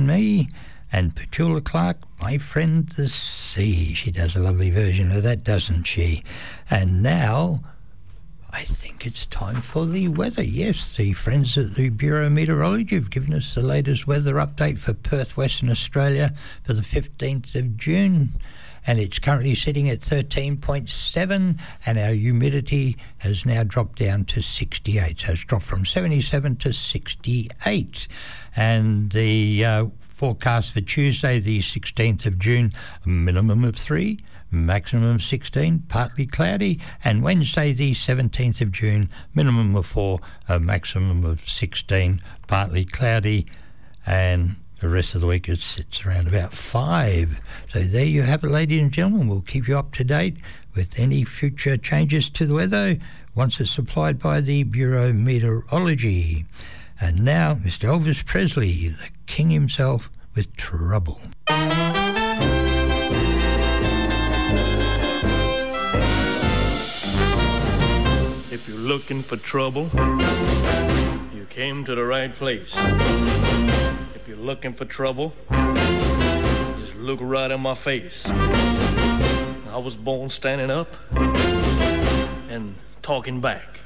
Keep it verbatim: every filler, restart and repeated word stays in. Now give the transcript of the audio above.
and Me, and Petula Clark, My Friend the Sea. She does a lovely version of that, doesn't she? And now I think it's time for the weather. Yes, the friends at the Bureau of Meteorology have given us the latest weather update for Perth, Western Australia for the fifteenth of June. And it's currently sitting at thirteen point seven, and our humidity has now dropped down to sixty-eight. So it's dropped from seventy-seven to sixty-eight. And the uh, forecast for Tuesday, the sixteenth of June, a minimum of three, maximum of sixteen, partly cloudy. And Wednesday, the seventeenth of June, minimum of four, a maximum of sixteen, partly cloudy. And the rest of the week it sits around about five. So there you have it, ladies and gentlemen. We'll keep you up to date with any future changes to the weather once it's supplied by the Bureau of Meteorology. And now, Mister Elvis Presley, the king himself, with Trouble. If you're looking for trouble, you came to the right place. If you're looking for trouble, just look right in my face. I was born standing up and talking back.